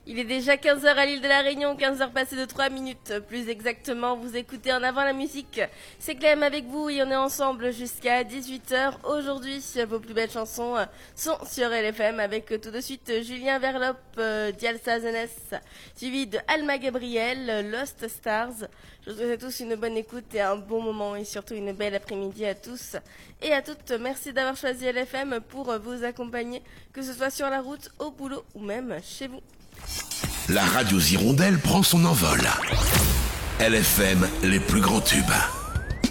Il est déjà 15 heures à l'île de la Réunion, 15 heures passées de 3 minutes. Plus exactement, vous écoutez En Avant la musique. C'est Clem avec vous et on est ensemble jusqu'à 18 heures. Aujourd'hui, vos plus belles chansons sont sur LFM avec tout de suite Julien Verlope, Dialsa Zenes, suivi de Alma Gabriel, Lost Stars. Je vous souhaite à tous une bonne écoute et un bon moment et surtout une belle après-midi à tous et à toutes. Merci d'avoir choisi LFM pour vous accompagner, que ce soit sur la route, au boulot ou même chez vous. La radio Hirondelle prend son envol. LFM, les plus grands tubes.